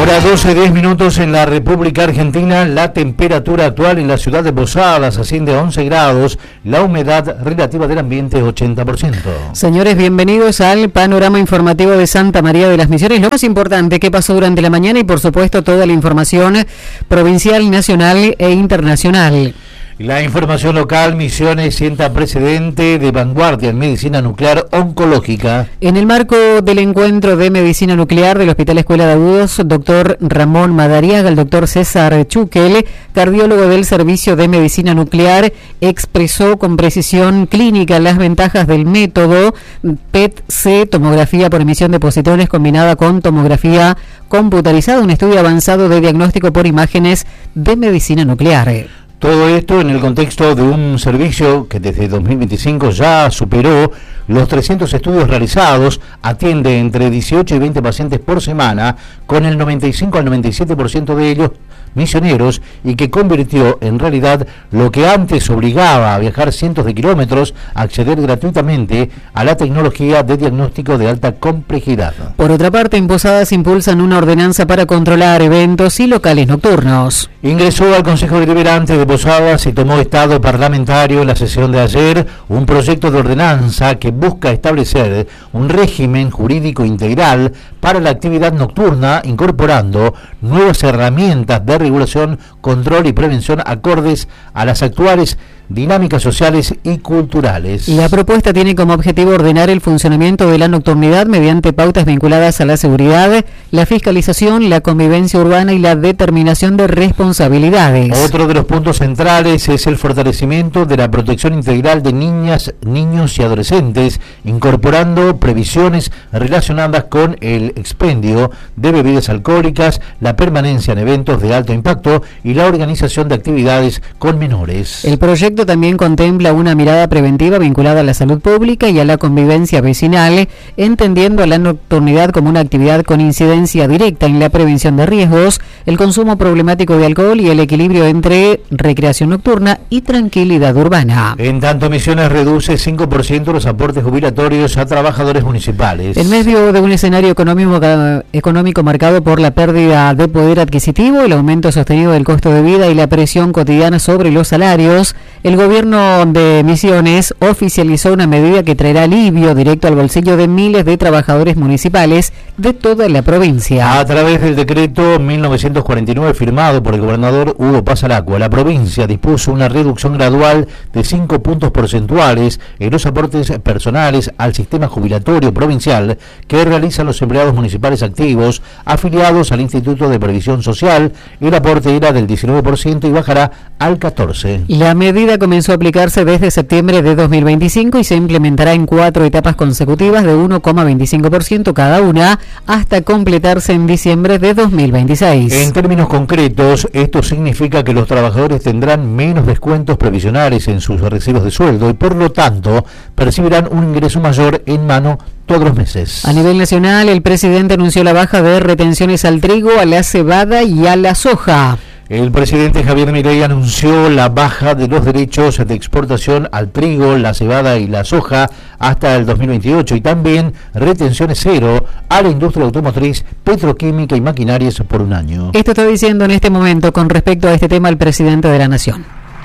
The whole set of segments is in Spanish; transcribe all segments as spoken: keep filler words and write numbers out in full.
Hora doce, diez minutos en la República Argentina. La temperatura actual en la ciudad de Posadas asciende a once grados. La humedad relativa del ambiente es ochenta por ciento. Señores, bienvenidos al panorama informativo de Santa María de las Misiones. Lo más importante que pasó durante la mañana y por supuesto toda la información provincial, nacional e internacional. La información local: Misiones sienta precedente de vanguardia en medicina nuclear oncológica. En el marco del encuentro de medicina nuclear del Hospital Escuela de Agudos, doctor Ramón Madariaga, el doctor César Chuquel, cardiólogo del Servicio de Medicina Nuclear, expresó con precisión clínica las ventajas del método P E T C, tomografía por emisión de positrones combinada con tomografía computarizada, un estudio avanzado de diagnóstico por imágenes de medicina nuclear. Todo esto en el contexto de un servicio que desde dos mil veinticinco ya superó los trescientos estudios realizados, atiende entre dieciocho y veinte pacientes por semana, con el noventa y cinco al noventa y siete por ciento de ellos misioneros, y que convirtió en realidad lo que antes obligaba a viajar cientos de kilómetros a acceder gratuitamente a la tecnología de diagnóstico de alta complejidad. Por otra parte, en Posadas impulsan una ordenanza para controlar eventos y locales nocturnos. Ingresó al Consejo Deliberante de Posadas y tomó estado parlamentario en la sesión de ayer un proyecto de ordenanza que busca establecer un régimen jurídico integral para la actividad nocturna, incorporando nuevas herramientas de regulación, control y prevención acordes a las actuales dinámicas sociales y culturales. La propuesta tiene como objetivo ordenar el funcionamiento de la nocturnidad mediante pautas vinculadas a la seguridad, la fiscalización, la convivencia urbana y la determinación de responsabilidades. Otro de los puntos centrales es el fortalecimiento de la protección integral de niñas, niños y adolescentes, incorporando previsiones relacionadas con el expendio de bebidas alcohólicas, la permanencia en eventos de alto impacto y la organización de actividades con menores. El proyecto también contempla una mirada preventiva vinculada a la salud pública y a la convivencia vecinal, entendiendo a la nocturnidad como una actividad con incidencia directa en la prevención de riesgos, el consumo problemático de alcohol y el equilibrio entre recreación nocturna y tranquilidad urbana. En tanto, Misiones reduce cinco por ciento los aportes jubilatorios a trabajadores municipales. En medio de un escenario económico, económico marcado por la pérdida de poder adquisitivo, el aumento sostenido del costo de vida y la presión cotidiana sobre los salarios, el gobierno de Misiones oficializó una medida que traerá alivio directo al bolsillo de miles de trabajadores municipales de toda la provincia. A través del decreto mil novecientos cuarenta y nueve firmado por el gobernador Hugo Pasalacqua, la provincia dispuso una reducción gradual de cinco puntos porcentuales en los aportes personales al sistema jubilatorio provincial que realizan los empleados municipales activos afiliados al Instituto de Previsión Social. El aporte era del diecinueve por ciento y bajará al catorce por ciento. La medida comenzó a aplicarse desde septiembre de dos mil veinticinco y se implementará en cuatro etapas consecutivas de uno coma veinticinco por ciento cada una hasta completarse en diciembre de dos mil veintiséis. En términos concretos, esto significa que los trabajadores tendrán menos descuentos previsionales en sus recibos de sueldo y por lo tanto percibirán un ingreso mayor en mano todos los meses. A nivel nacional, el presidente anunció la baja de retenciones al trigo, a la cebada y a la soja. El presidente Javier Milei anunció la baja de los derechos de exportación al trigo, la cebada y la soja hasta el dos mil veintiocho y también retenciones cero a la industria automotriz, petroquímica y maquinarias por un año. Esto está diciendo en este momento con respecto a este tema el presidente de la Nación.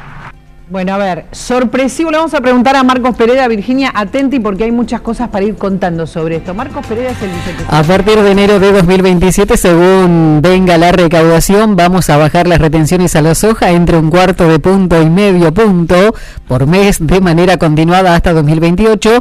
Bueno, a ver, sorpresivo, le vamos a preguntar a Marcos Pereira. Virginia, atenti porque hay muchas cosas para ir contando sobre esto. Marcos Pereira es el vicepresidente. A partir de enero de dos mil veintisiete, según venga la recaudación, vamos a bajar las retenciones a la soja entre un cuarto de punto y medio punto por mes de manera continuada hasta dos mil veintiocho,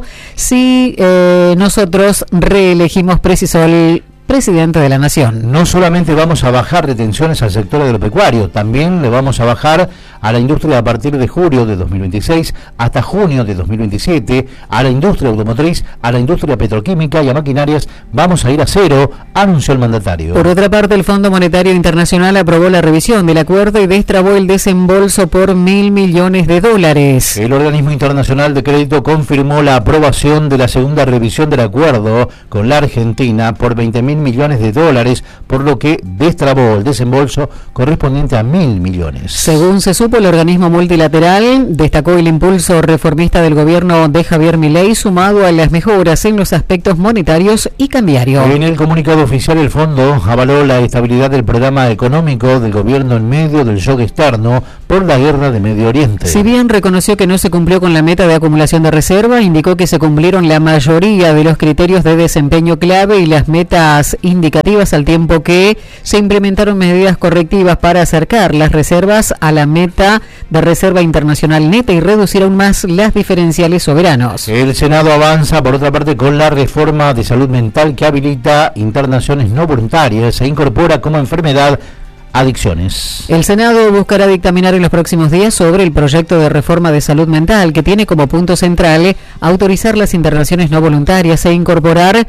si eh, nosotros reelegimos, precisó el presidente de la Nación. No solamente vamos a bajar retenciones al sector agropecuario, también le vamos a bajar a la industria a partir de julio de dos mil veintiséis hasta junio de dos mil veintisiete, a la industria automotriz, a la industria petroquímica y a maquinarias vamos a ir a cero, anunció el mandatario. Por otra parte, el Fondo Monetario Internacional aprobó la revisión del acuerdo y destrabó el desembolso por mil millones de dólares. El organismo internacional de crédito confirmó la aprobación de la segunda revisión del acuerdo con la Argentina por veinte mil millones de dólares, por lo que destrabó el desembolso correspondiente a mil millones. Según se supo, el organismo multilateral destacó el impulso reformista del gobierno de Javier Milei, sumado a las mejoras en los aspectos monetarios y cambiarios. En el comunicado oficial, el fondo avaló la estabilidad del programa económico del gobierno en medio del shock externo por la guerra de Medio Oriente. Si bien reconoció que no se cumplió con la meta de acumulación de reserva, indicó que se cumplieron la mayoría de los criterios de desempeño clave y las metas indicativas, al tiempo que se implementaron medidas correctivas para acercar las reservas a la meta de reserva internacional neta y reducir aún más las diferenciales soberanos. El Senado avanza, por otra parte, con la reforma de salud mental que habilita internaciones no voluntarias e incorpora como enfermedad adicciones. El Senado buscará dictaminar en los próximos días sobre el proyecto de reforma de salud mental, que tiene como punto central autorizar las internaciones no voluntarias e incorporar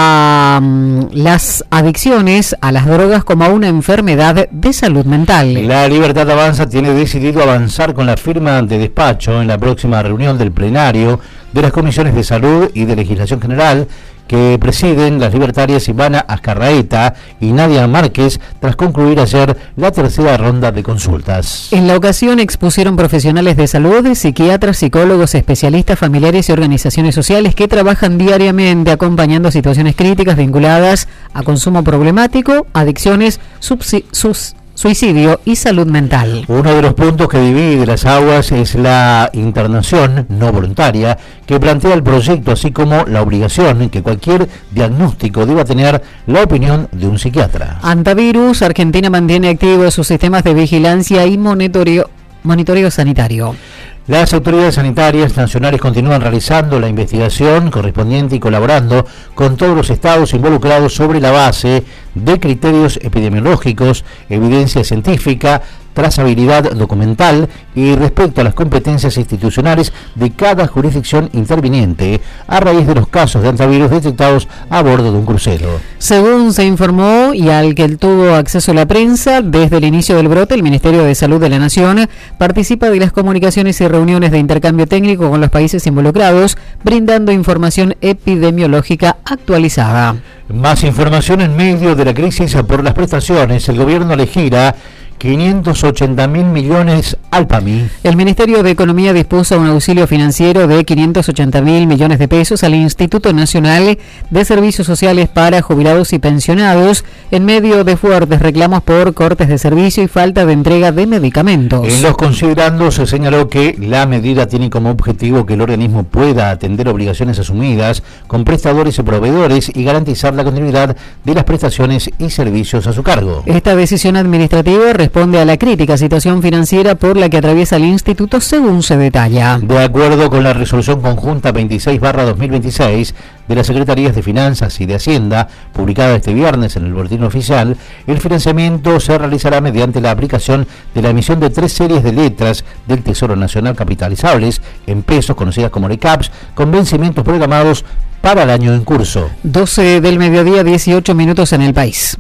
a um, las adicciones a las drogas como una enfermedad de salud mental. La Libertad Avanza tiene decidido avanzar con la firma de despacho en la próxima reunión del plenario de las comisiones de salud y de legislación general que presiden las libertarias Ivana Azcarraeta y Nadia Márquez, tras concluir ayer la tercera ronda de consultas. En la ocasión expusieron profesionales de salud, psiquiatras, psicólogos, especialistas, familiares y organizaciones sociales que trabajan diariamente acompañando situaciones críticas vinculadas a consumo problemático, adicciones, subsi- sus suicidio y salud mental. Uno de los puntos que divide las aguas es la internación no voluntaria que plantea el proyecto, así como la obligación que cualquier diagnóstico deba tener la opinión de un psiquiatra. Antivirus, Argentina mantiene activos sus sistemas de vigilancia y monitoreo, monitoreo sanitario. Las autoridades sanitarias nacionales continúan realizando la investigación correspondiente y colaborando con todos los estados involucrados sobre la base de criterios epidemiológicos, evidencia científica, trazabilidad documental y respecto a las competencias institucionales de cada jurisdicción interviniente a raíz de los casos de antivirus detectados a bordo de un crucero. Según se informó y al que tuvo acceso la prensa, desde el inicio del brote, el Ministerio de Salud de la Nación participa de las comunicaciones y reuniones de intercambio técnico con los países involucrados, brindando información epidemiológica actualizada. Más información en medio de la crisis por las prestaciones. El gobierno le gira quinientos ochenta mil millones al P A M I. El Ministerio de Economía dispuso un auxilio financiero de quinientos ochenta mil millones de pesos al Instituto Nacional de Servicios Sociales para Jubilados y Pensionados en medio de fuertes reclamos por cortes de servicio y falta de entrega de medicamentos. En los considerandos se señaló que la medida tiene como objetivo que el organismo pueda atender obligaciones asumidas con prestadores y proveedores y garantizar la continuidad de las prestaciones y servicios a su cargo. Esta decisión administrativa responde a la crítica situación financiera por la que atraviesa el instituto, según se detalla. De acuerdo con la resolución conjunta veintiséis barra dos mil veintiséis de las Secretarías de Finanzas y de Hacienda, publicada este viernes en el Boletín Oficial, el financiamiento se realizará mediante la aplicación de la emisión de tres series de letras del Tesoro Nacional capitalizables en pesos, conocidas como LECAPS, con vencimientos programados para el año en curso. doce del mediodía, dieciocho minutos en el país.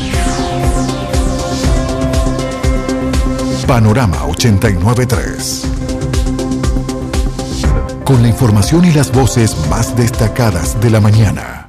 Panorama ochenta y nueve punto tres. Con la información y las voces más destacadas de la mañana.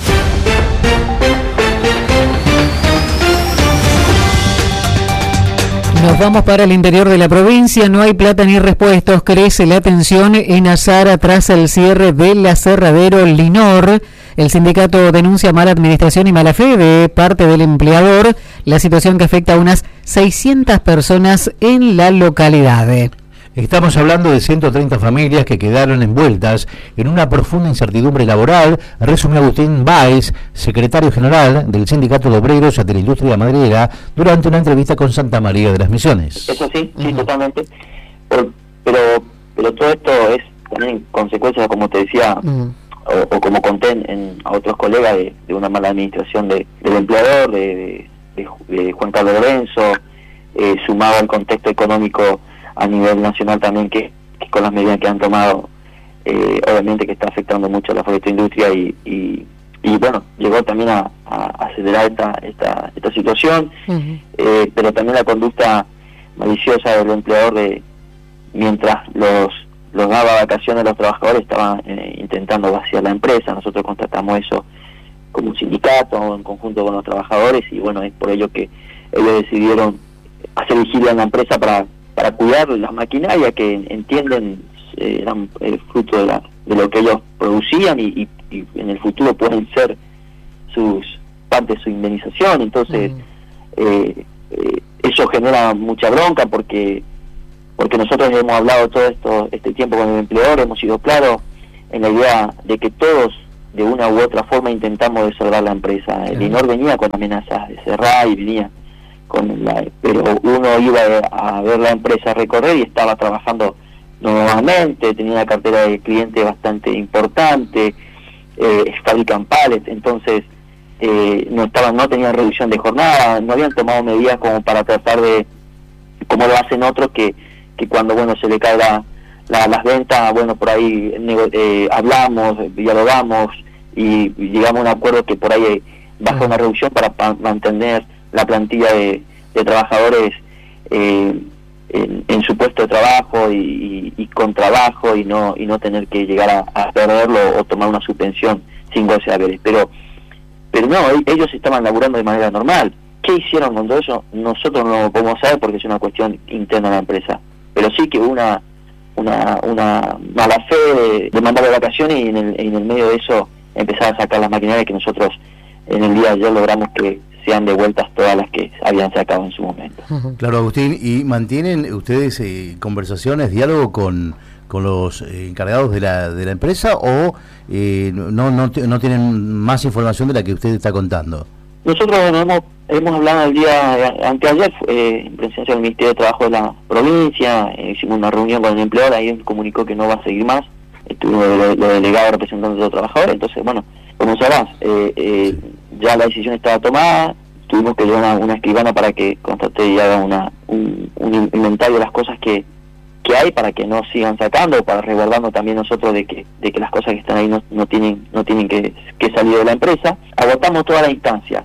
Nos vamos para el interior de la provincia. No hay plata ni repuestos. Crece la tensión en Azara tras el cierre del aserradero Linor. El sindicato denuncia mala administración y mala fe de parte del empleador, la situación que afecta a unas seiscientas personas en la localidad. Estamos hablando de ciento treinta familias que quedaron envueltas en una profunda incertidumbre laboral, resumió Agustín Báez, secretario general del Sindicato de Obreros de la Industria Maderera, durante una entrevista con Santa María de las Misiones. Eso sí, sí, uh-huh. totalmente. Pero, pero pero todo esto es también consecuencia, como te decía, uh-huh. o, o como conté en, a otros colegas, de, de una mala administración de, del empleador, de, de, de Juan Carlos Lorenzo, eh, sumado al contexto económico a nivel nacional también, que, que con las medidas que han tomado, eh, obviamente que está afectando mucho a la forestroindustria y, y, y bueno, llegó también a, a acelerar esta esta, esta situación, uh-huh. eh, pero también la conducta maliciosa del empleador de mientras los los daba vacaciones a los trabajadores, estaban eh, intentando vaciar la empresa. Nosotros constatamos eso como sindicato o en conjunto con los trabajadores, y bueno, es por ello que ellos decidieron hacer vigilia en la empresa para para cuidar la maquinaria que entienden eh, eran el fruto de, la, de lo que ellos producían y, y, y en el futuro pueden ser sus parte de su indemnización. Entonces mm. eh, eh, eso genera mucha bronca porque porque nosotros hemos hablado todo esto este tiempo con el empleador, hemos sido claros en la idea de que todos de una u otra forma intentamos desolvar la empresa. El I N O R venía con amenazas de cerrar y venía con la, pero uno iba a ver la empresa recorrer y estaba trabajando normalmente, tenía una cartera de clientes bastante importante, eh, fabrican pallets, entonces eh, no estaban, no tenían reducción de jornada, no habían tomado medidas como para tratar de, como lo hacen otros que, que cuando bueno se le cae la, la, las ventas, bueno por ahí eh, hablamos, dialogamos y, y llegamos a un acuerdo que por ahí baja una reducción para pa mantener la plantilla de, de trabajadores eh, en, en su puesto de trabajo y, y, y con trabajo y no y no tener que llegar a, a perderlo o tomar una suspensión sin goce de haberes. Pero pero no, ellos estaban laburando de manera normal. ¿Qué hicieron con todo eso? Nosotros no lo podemos saber porque es una cuestión interna de la empresa. Pero sí que hubo una una, una mala fe de, de mandar de vacaciones y en el, en el medio de eso empezar a sacar las maquinarias que nosotros en el día de ayer logramos que sean devueltas todas las que habían sacado en su momento. Claro, Agustín, ¿y mantienen ustedes eh, conversaciones, diálogo con, con los eh, encargados de la de la empresa o eh, no, no no tienen más información de la que usted está contando? Nosotros bueno, hemos, hemos hablado el día anteayer eh, en presencia del Ministerio de Trabajo de la provincia, eh, hicimos una reunión con el empleador, ahí él comunicó que no va a seguir más, estuvo los lo delegados representando a los trabajadores, entonces bueno, como sabrás, eh, eh, ya la decisión estaba tomada, tuvimos que llevar una, una escribana para que constate y haga una, un, un inventario de las cosas que, que hay para que no sigan sacando, para resguardarnos también nosotros de que de que las cosas que están ahí no, no tienen no tienen que, que salir de la empresa. Agotamos todas las instancias.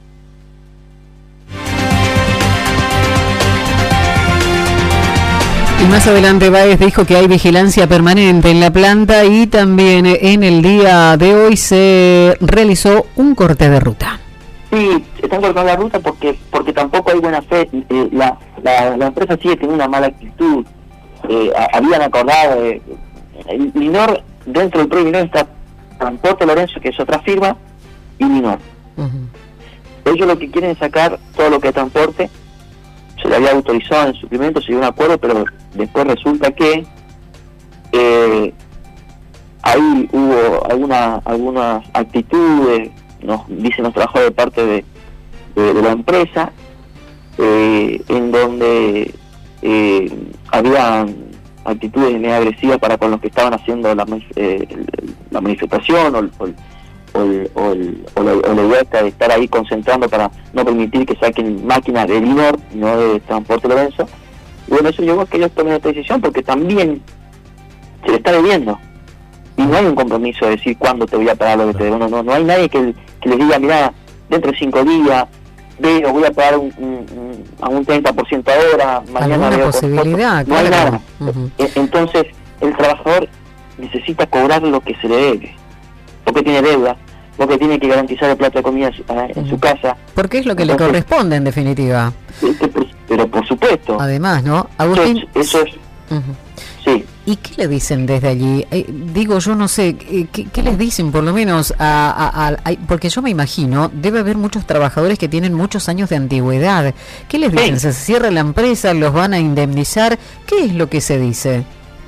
Y más adelante Báez dijo que hay vigilancia permanente en la planta y también en el día de hoy se realizó un corte de ruta. Sí, están cortando la ruta porque porque tampoco hay buena fe. Eh, la, la, la empresa sigue teniendo una mala actitud. Eh, habían acordado, eh, el I N O R, dentro del propio I N O R está Transporte Lorenzo, que es otra firma, y I N O R. Uh-huh. Ellos lo que quieren es sacar todo lo que es transporte. Se le había autorizado en suplemento, se dio un acuerdo, pero después resulta que eh, ahí hubo alguna, algunas actitudes, nos dicen los trabajadores de parte de, de, de la empresa, eh, en donde eh, había actitudes medio agresivas para con los que estaban haciendo la, eh, la manifestación o, o, o, o, o, la, o la idea de estar ahí concentrando para no permitir que saquen máquinas del I N O R, no de Transporte Lorenzo. Y bueno, eso llevó a que ellos tomen esta decisión porque también se le está debiendo. Y no hay un compromiso de decir cuándo te voy a pagar lo que te debo. No, no, no hay nadie que, que les diga, mira, dentro de cinco días, veo, voy a pagar un, un, un, a un treinta por ciento ahora, mañana veo posibilidad, no hay claro. nada. Uh-huh. Entonces, el trabajador necesita cobrar lo que se le debe, porque tiene deuda, porque tiene que garantizar el plato de comida en su, en uh-huh. su casa. Porque es lo que Entonces, le corresponde, en definitiva. Pero por supuesto. Además, ¿no? Agustín, eso es... Eso es uh-huh. Sí. ¿Y qué le dicen desde allí? Eh, digo, yo no sé, ¿qué, qué les dicen por lo menos? A, a, a, a, porque yo me imagino, debe haber muchos trabajadores que tienen muchos años de antigüedad. ¿Qué les dicen? Sí. ¿Se cierra la empresa? ¿Los van a indemnizar? ¿Qué es lo que se dice?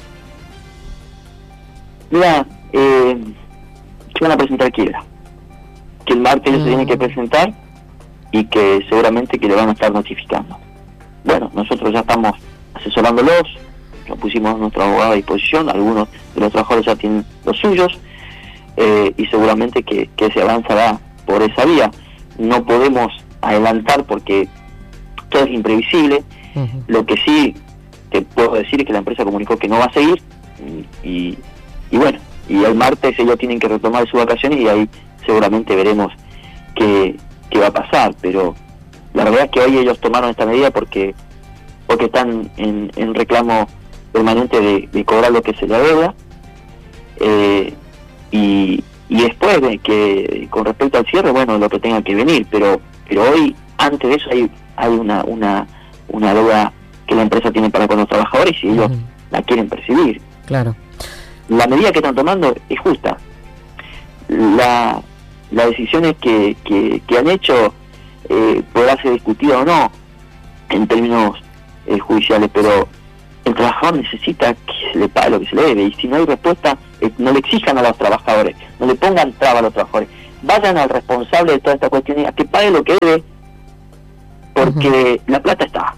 Mira, eh, se van a presentar quiebra. Que el martes mm. se tienen que presentar y que seguramente que le van a estar notificando. Bueno, nosotros ya estamos asesorándolos, nos pusimos nuestro abogado a disposición, algunos de los trabajadores ya tienen los suyos, eh, y seguramente que, que se avanzará por esa vía. No podemos adelantar porque todo es imprevisible. Uh-huh. Lo que sí te puedo decir es que la empresa comunicó que no va a seguir, y, y, y bueno, y el martes ellos tienen que retomar sus vacaciones y ahí seguramente veremos qué, qué va a pasar, pero la verdad es que hoy ellos tomaron esta medida porque porque están en, en reclamo permanente de, de cobrar lo que se le deuda, eh, y, y después de que con respecto al cierre, bueno, lo que tenga que venir, pero pero hoy antes de eso hay hay una una una deuda que la empresa tiene para con los trabajadores y ellos uh-huh. la quieren percibir. Claro. La medida que están tomando es justa. La las decisiones que, que, que han hecho eh, podrá ser discutida o no en términos eh, judiciales, pero el trabajador necesita que se le pague lo que se le debe, y si no hay respuesta, eh, no le exijan a los trabajadores, no le pongan traba a los trabajadores, vayan al responsable de toda esta cuestión a que pague lo que debe, porque uh-huh. la plata está.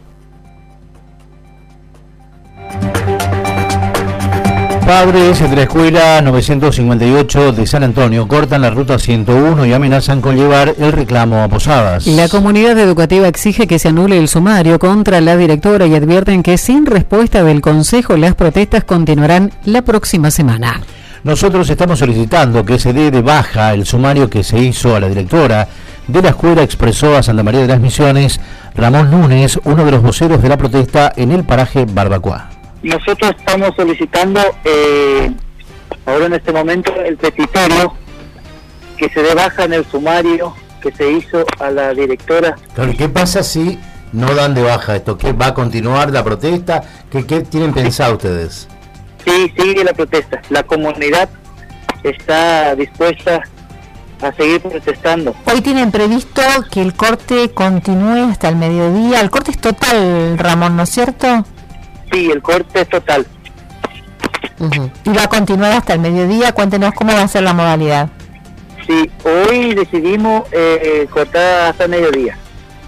Padres de la escuela novecientos cincuenta y ocho de San Antonio cortan la ruta ciento uno y amenazan con llevar el reclamo a Posadas. La comunidad educativa exige que se anule el sumario contra la directora y advierten que sin respuesta del Consejo las protestas continuarán la próxima semana. Nosotros estamos solicitando que se dé de baja el sumario que se hizo a la directora de la escuela, expresó a Santa María de las Misiones Ramón Núñez, uno de los voceros de la protesta en el paraje Barbacoa. Nosotros estamos solicitando eh, ahora en este momento el petitorio que se dé baja en el sumario que se hizo a la directora. Claro, ¿qué pasa si no dan de baja esto? ¿Qué va a continuar la protesta? ¿Qué, qué tienen pensado ustedes? Sí, sigue la protesta. La comunidad está dispuesta a seguir protestando. Hoy tienen previsto que el corte continúe hasta el mediodía. El corte es total, Ramón, ¿no es cierto? Sí, el corte es total. Uh-huh. Y va a continuar hasta el mediodía. Cuéntenos cómo va a ser la modalidad. Sí, hoy decidimos eh, cortar hasta el mediodía.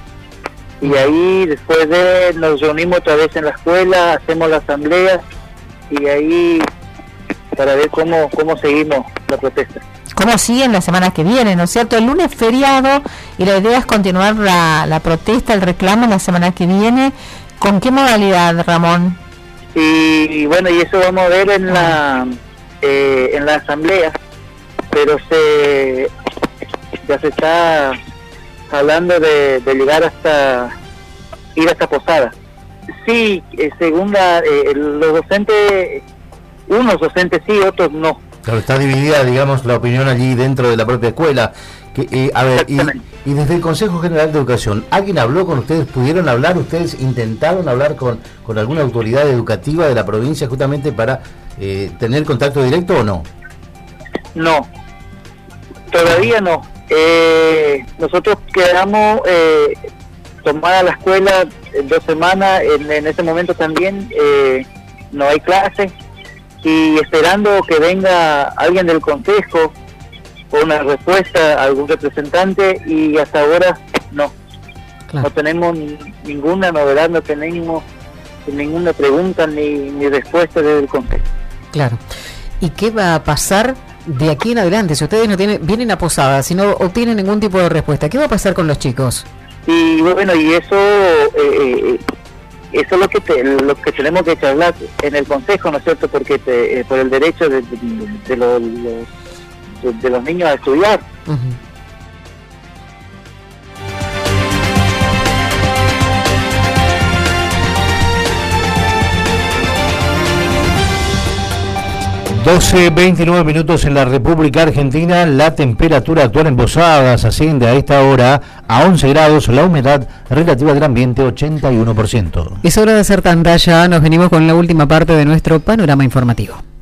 Y ahí después de nos reunimos otra vez en la escuela, hacemos la asamblea y ahí para ver cómo cómo seguimos la protesta. ¿Cómo siguen la semana que viene, no es cierto? El lunes feriado y la idea es continuar la, la protesta, el reclamo la semana que viene. ¿Con qué modalidad, Ramón? Y, y bueno, y eso vamos a ver en la eh, en la asamblea, pero se ya se está hablando de, de llegar hasta ir hasta Posada. Sí, eh, según la, eh, los docentes, unos docentes sí, otros no. Claro, está dividida, digamos, la opinión allí dentro de la propia escuela. Que, eh, a ver, y, y desde el Consejo General de Educación, ¿alguien habló con ustedes? ¿Pudieron hablar? ¿Ustedes intentaron hablar con, con alguna autoridad educativa de la provincia justamente para eh, tener contacto directo o no? No, todavía no. Eh, nosotros quedamos eh, tomada la escuela en dos semanas, en, en ese momento también eh, no hay clase, y esperando que venga alguien del Consejo o una respuesta a algún representante, y hasta ahora no. Claro. No tenemos ninguna novedad, no tenemos ninguna pregunta ni, ni respuesta desde el Consejo. Claro. ¿Y qué va a pasar de aquí en adelante? Si ustedes no tienen, vienen a Posadas, si no obtienen ningún tipo de respuesta, ¿qué va a pasar con los chicos? Y bueno, y eso eh, eso es lo que te, lo que tenemos que charlar en el Consejo, ¿no es cierto? Porque te, eh, por el derecho de, de, de, los, de, de los niños a estudiar. Uh-huh. doce veintinueve minutos en la República Argentina. La temperatura actual en Posadas asciende a esta hora a once grados, la humedad relativa del ambiente ochenta y uno por ciento. Es hora de hacer tanda ya, nos venimos con la última parte de nuestro panorama informativo.